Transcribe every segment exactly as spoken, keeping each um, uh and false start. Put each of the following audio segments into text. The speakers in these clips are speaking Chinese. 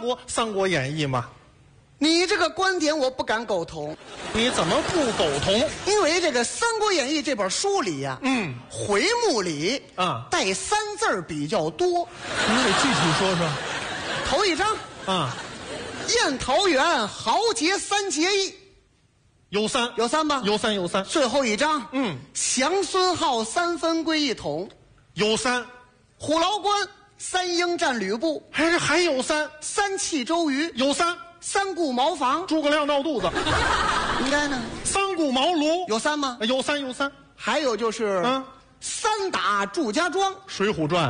国《三国演义》吗？ 你这个观点我不敢苟同。 你怎么不苟同？ 因为这个《三国演义》这本书里呀、啊， 嗯， 回目里啊带三字儿比较多。 你得具体说说。 头一章啊， 宴桃园豪杰三结义， 有三有三吧？ 有三有三。 最后一章， 嗯， 降孙浩三分归一统， 有三。 虎牢关三英战吕布， 还是还有三。 三气周瑜有三。 三顾茅房， 诸葛亮闹肚子， 应该呢？ 三顾茅庐有三吗？ 有三有三。 还有就是， 嗯， 三打祝家庄，《 水浒传》，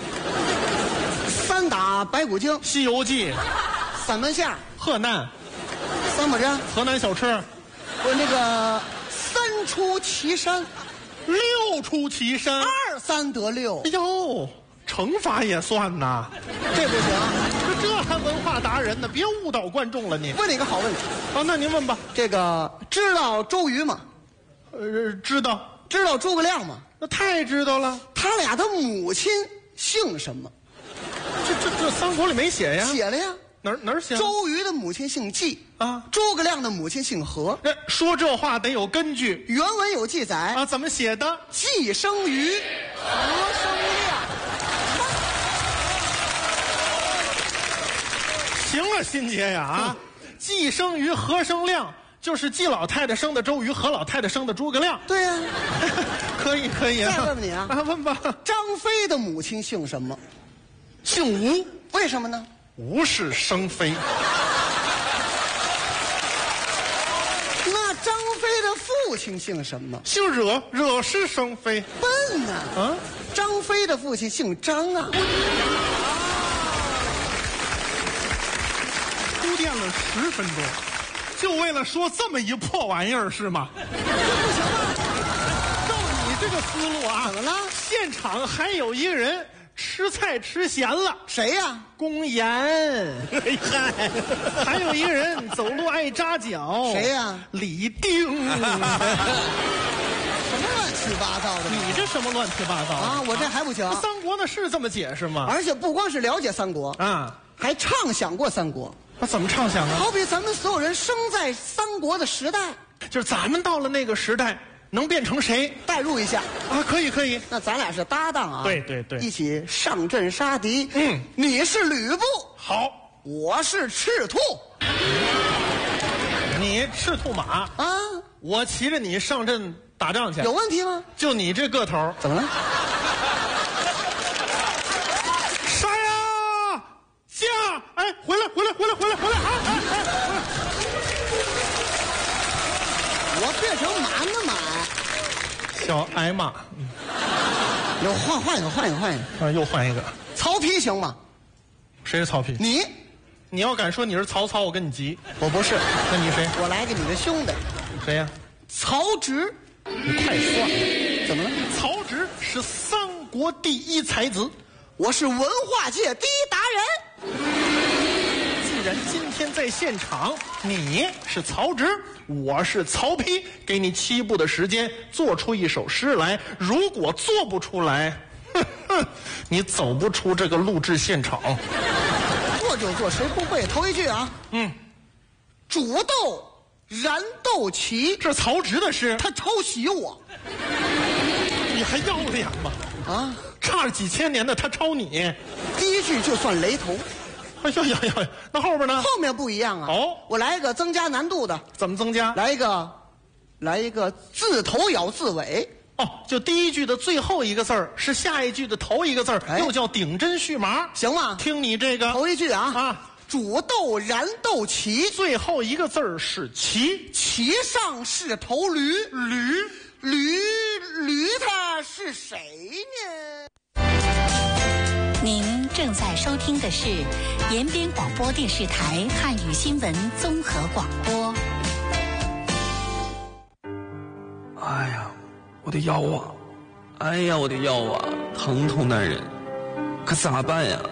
三打白骨精，《 西游记》， 三门下， 河南， 三不沾， 河南小吃， 我那个三出祁山， 六出祁山， 二三得六。 哎呦，乘法也算呐， 这不行。 这还文化达人呢，别误导观众了你。 问你个好问题。 啊，那您问吧。 这个知道周瑜吗？ 呃，知道。 知道诸葛亮吗？ 那太知道了。 他俩的母亲姓什么？ 这这这三国里没写呀？ 写了呀。 哪儿哪儿写？ 周瑜的母亲姓纪啊， 诸葛亮的母亲姓何。 这说这话得有根据。 原文有记载啊，怎么写的？ 既生瑜，何生亮。 行了，欣姐呀啊，既生瑜，何生亮，就是季老太太生的周瑜，何老太太生的诸葛亮。 对呀、啊， 可以可以。 再问问你啊， 啊问吧。 张飞的母亲姓什么？ 姓吴。 为什么呢？ 无事生非。 那张飞的父亲姓什么？ 姓惹，惹是生非。 笨呐！ 啊， 张飞的父亲姓张啊。 铺垫了十分钟，就为了说这么一破玩意儿是吗？ 这不行吗？ 照你这个思路啊， 怎么了？ 现场还有一个人吃菜吃咸了。 谁呀？ 公盐。嗨，还有一个人走路爱扎脚。 谁呀？ 李丁。 什么乱七八糟的？ 你这什么乱七八糟啊？我这还不行。 三国呢是这么解释吗？ 而且不光是了解三国啊， 还畅想过三国。 那怎么畅想啊？ 好比咱们所有人生在三国的时代， 就是咱们到了那个时代，能变成谁？ 代入一下啊，可以可以。 那咱俩是搭档啊， 对对对， 一起上阵杀敌。 嗯， 你是吕布， 好， 我是赤兔。 你赤兔马啊， 我骑着你上阵打仗去， 有问题吗？ 就你这个头， 怎么了？ 杀呀！驾！哎，回来，回来，回来，回来，回来！哎哎哎！ 我变成马呢马， 小矮马。嗯， 有换换一个，换一个，换一个。 啊，又换一个。 曹丕行吗？ 谁是曹丕？ 你。 你要敢说你是曹操，我跟你急。 我不是。 那你谁？ 我来个你的兄弟。 谁呀？ 曹植。 你太说。 怎么了？ 曹植是三国第一才子。 我是文化界第一达人。 既然今天在现场，你是曹植，我是曹丕，给你七步的时间做出一首诗来。如果做不出来，哼哼，你走不出这个录制现场。 做就做，谁不会？头一句啊， 嗯， 煮豆燃豆萁， 这是曹植的诗， 他抄袭我， 你还要脸吗？ 啊， 差了几千年的他抄你， 第一句就算雷同。 哎呀呀呀！那后边呢？ 后面不一样啊。 哦， 我来一个增加难度的。 怎么增加？ 来一个，来一个字头咬字尾。 哦，就第一句的最后一个字儿是下一句的头一个字儿， 哎、 又叫顶针续麻， 行吗？ 听你这个头一句啊啊， 煮豆燃豆萁， 最后一个字儿是骑， 骑上是头驴， 驴驴驴他是谁呢？ 您正在收听的是延边广播电视台汉语新闻综合广播。 哎呀，我的腰啊！哎呀，我的腰啊，疼痛难忍，可咋办呀？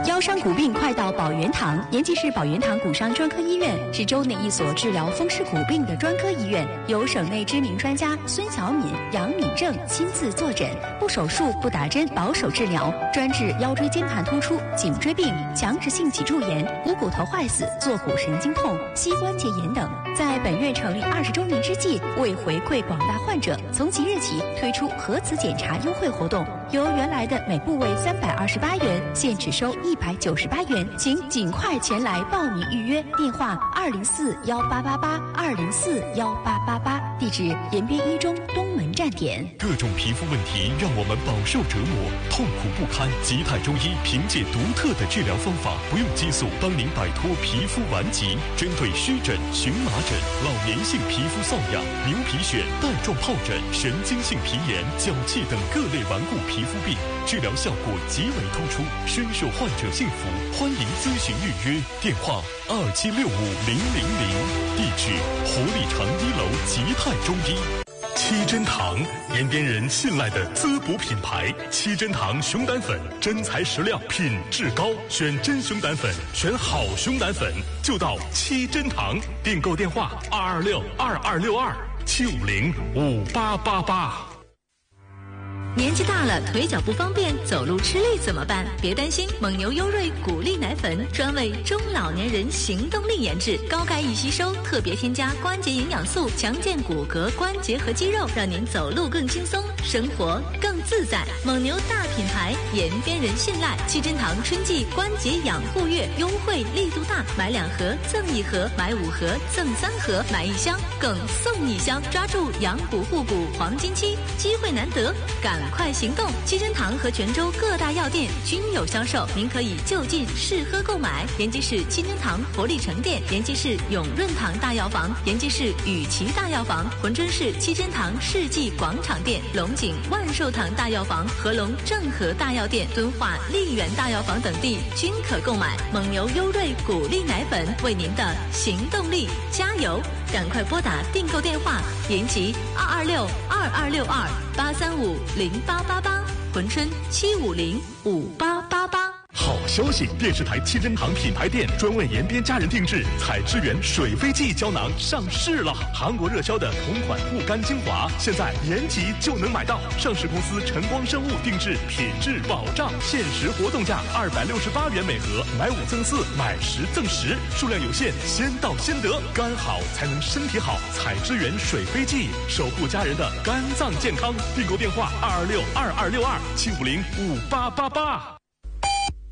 腰伤骨病快到宝源堂。延吉市宝源堂骨伤专科医院是州内一所治疗风湿骨病的专科医院，由省内知名专家孙小敏、杨敏正亲自坐诊，不手术、不打针，保守治疗，专治腰椎间盘突出、颈椎病、强直性脊柱炎、股骨头坏死、坐骨神经痛、膝关节炎等。在本院成立二十周年之际，为回馈广大患者，从即日起推出核磁检查优惠活动，由原来的每部位三百二十八元，现只收一百九十八元，请尽快前来报名预约。电话二零四幺八八八二零四幺八八八，地址延边一中东门站点。 各种皮肤问题让我们饱受折磨，痛苦不堪。吉泰中医凭借独特的治疗方法，不用激素，帮您摆脱皮肤顽疾。针对湿疹、荨麻疹、老年性皮肤瘙痒、牛皮癣、带状疱疹、神经性皮炎、脚气等各类顽固皮肤病，治疗效果极为突出，深受患者信服。欢迎咨询预约，电话二七六五零零零，地址活力城一楼吉泰中医。七珍堂，延边人信赖的滋补品牌。七珍堂熊胆粉，真材实料，品质高，选真熊胆粉，选好熊胆粉，就到七珍堂。订购电话二二六二二六二七五零五八八八。 年纪大了，腿脚不方便，走路吃力怎么办？别担心，蒙牛优瑞骨力奶粉专为中老年人行动力研制，高钙易吸收，特别添加关节营养素，强健骨骼、关节和肌肉，让您走路更轻松，生活更自在。蒙牛大品牌，延边人信赖。七珍堂春季关节养护月优惠力度大，买两盒赠一盒，买五盒赠三盒，买一箱更送一箱，抓住养骨护骨黄金期，机会难得，赶快行动！七珍堂和泉州各大药店均有销售，您可以就近试喝购买。延吉市七珍堂活力城店、延吉市永润堂大药房、延吉市雨琦大药房、珲春市七珍堂世纪广场店、龙井万寿堂大药房、合龙正和大药店、敦化丽园大药房等地均可购买。蒙牛优瑞骨力奶粉为您的行动力加油！赶快拨打订购电话：延吉二二六二二六二八三五零八八八，珲春七五零五八八八。 好消息！电视台七珍堂品牌店专为延边家人定制采之源水飞蓟胶囊上市了。韩国热销的同款护肝精华，现在延吉就能买到。上市公司晨光生物定制，品质保障，限时活动价二百六十八元每盒，买五赠四，买十赠十，数量有限，先到先得。肝好才能身体好，采之源水飞蓟，守护家人的肝脏健康。订购电话二二六二二六二七五零五八八八。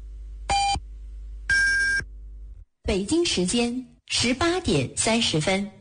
北京时间十八点三十分。